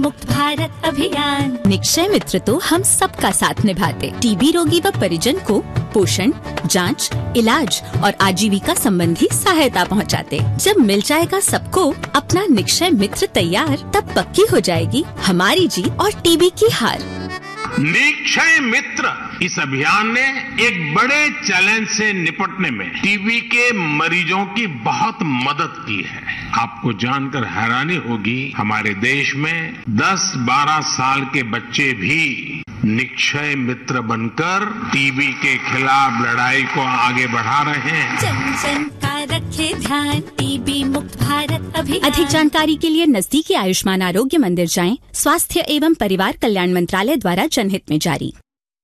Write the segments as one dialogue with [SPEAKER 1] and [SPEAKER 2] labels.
[SPEAKER 1] मुक्त भारत अभियान। निक्षय मित्र तो हम सबका साथ निभाते। टीबी रोगी व परिजन को पोषण, जांच, इलाज और आजीविका संबंधी सहायता पहुंचाते। जब मिल जाएगा सबको अपना निक्षय मित्र तैयार, तब पक्की हो जाएगी हमारी जीत और टीबी की हार।
[SPEAKER 2] निक्षय मित्र इस अभियान ने एक बड़े चैलेंज से निपटने में टीबी के मरीजों की बहुत मदद की है। आपको जानकर हैरानी होगी, हमारे देश में 10-12 साल के बच्चे भी निक्षय मित्र बनकर टीबी के खिलाफ लड़ाई को आगे बढ़ा रहे हैं।
[SPEAKER 1] जन जन का रखे ध्यान, टीबी मुक्त भारत अभियान। अधिक जानकारी के लिए नजदीकी आयुष्मान आरोग्य मंदिर जाएं। स्वास्थ्य एवं परिवार कल्याण मंत्रालय द्वारा जनहित में जारी।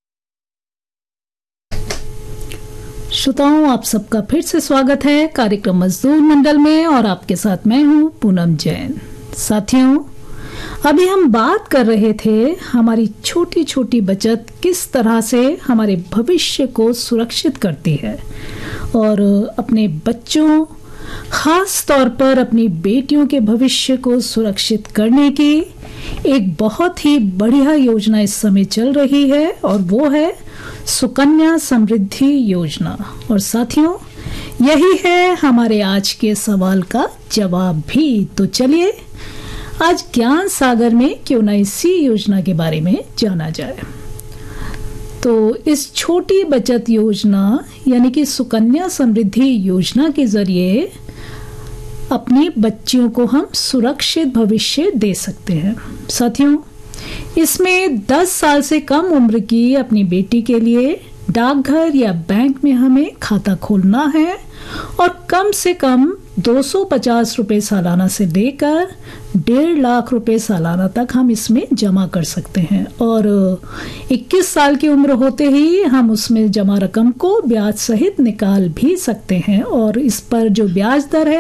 [SPEAKER 3] श्रोताओं, आप सबका फिर से स्वागत है कार्यक्रम मजदूर मंडल में और आपके साथ मैं हूं पूनम जैन। साथियों, अभी हम बात कर रहे थे हमारी छोटी छोटी बचत किस तरह से हमारे भविष्य को सुरक्षित करती है और अपने बच्चों, खास तौर पर अपनी बेटियों के भविष्य को सुरक्षित करने की एक बहुत ही बढ़िया योजना इस समय चल रही है और वो है सुकन्या समृद्धि योजना। और साथियों, यही है हमारे आज के सवाल का जवाब भी। तो चलिए आज ज्ञान सागर में क्यों न इसी योजना के बारे में जाना जाए। तो इस छोटी बचत योजना यानी कि सुकन्या समृद्धि योजना के जरिए अपनी बच्चियों को हम सुरक्षित भविष्य दे सकते हैं। साथियों, इसमें 10 साल से कम उम्र की अपनी बेटी के लिए डाकघर या बैंक में हमें खाता खोलना है और कम से कम 250 रुपए सालाना से लेकर 1.5 लाख रुपए सालाना तक हम इसमें जमा कर सकते हैं और 21 साल की उम्र होते ही हम उसमें जमा रकम को ब्याज सहित निकाल भी सकते हैं और इस पर जो ब्याज दर है